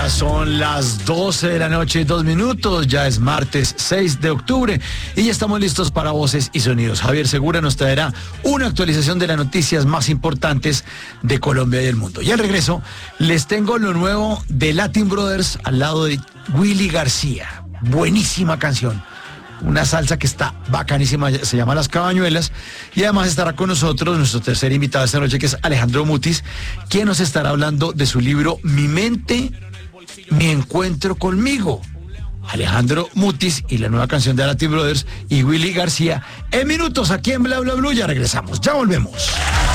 Ya son las 12 de la noche y 2 minutos, ya es martes 6 de octubre y ya estamos listos para Voces y Sonidos. Javier Segura nos traerá una actualización de las noticias más importantes de Colombia y el mundo. Y al regreso les tengo lo nuevo de Latin Brothers al lado de Willy García. Buenísima canción. Una salsa que está bacanísima, se llama Las Cabañuelas, y además estará con nosotros nuestro tercer invitado esta noche, que es Alejandro Mutis, quien nos estará hablando de su libro Mi mente, mi encuentro conmigo. Alejandro Mutis y la nueva canción de Latin Brothers y Willy García en minutos aquí en Bla Bla Blue. Ya regresamos, ya volvemos.